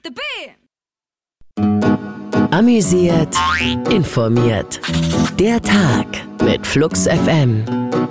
The Band. Amüsiert, informiert. Der Tag mit Flux FM.